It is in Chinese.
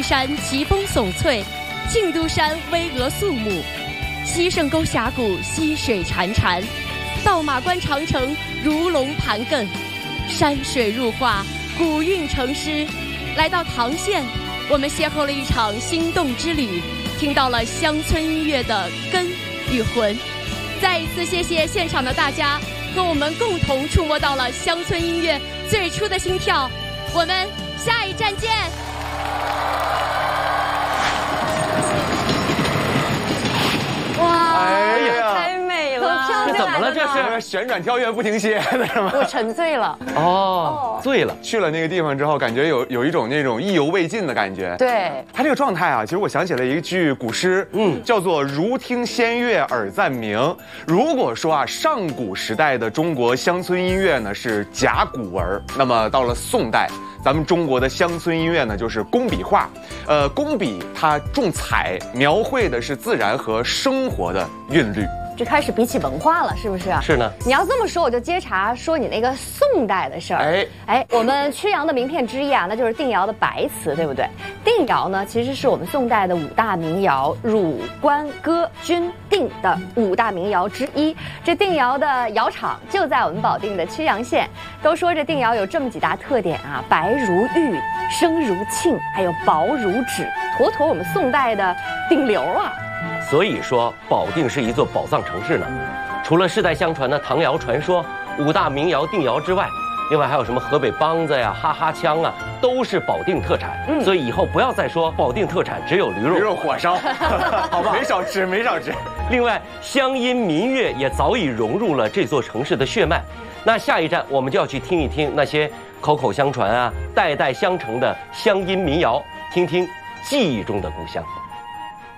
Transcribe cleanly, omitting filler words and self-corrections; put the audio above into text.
山奇峰耸翠，庆都山巍峨肃穆，西胜沟峡谷溪水潺潺，倒马关长城如龙盘亘，山水入画，古韵成诗。来到唐县，我们邂逅了一场心动之旅，听到了乡村音乐的根与魂。再一次谢谢现场的大家，和我们共同触摸到了乡村音乐最初的心跳。我们下一站见。 哇， 哎呀， 太美了！ 这怎么了？这是是旋转跳跃不停歇的是吗？ 我沉醉了。 哦，醉了。 去了那个地方之后，感觉有一种那种意犹未尽的感觉。 对， 他这个状态啊，其实我想起了一句古诗，叫做“如听仙乐耳暂明”。如果说啊，上古时代的中国乡村音乐呢是甲骨文，那么到了宋代，咱们中国的乡村音乐呢就是工笔画。工笔它重彩，描绘的是自然和生活的韵律。 就开始比起文化了，是不是？ 是呢。 你要这么说，我就接茬说你那个宋代的事儿。我们曲阳的名片之一啊，那就是定窑的白瓷，对不对？定窑呢，其实是我们宋代的5大名窑，汝、官、歌、钧、定的5大名窑之一。这定窑的窑厂就在我们保定的曲阳县。都说这定窑有这么几大特点啊：白如玉，生如磬，还有薄如纸，妥妥我们宋代的顶流啊。 所以说，保定是一座宝藏城市呢。除了世代相传的唐窑传说、5大名窑定窑之外，另外还有什么河北梆子呀、哈哈腔啊，都是保定特产。所以以后不要再说保定特产只有驴肉火烧，好吧，没少吃。 另外，乡音民乐也早已融入了这座城市的血脉。那下一站我们就要去听一听那些口口相传啊、代代相承的乡音民谣，听听记忆中的故乡。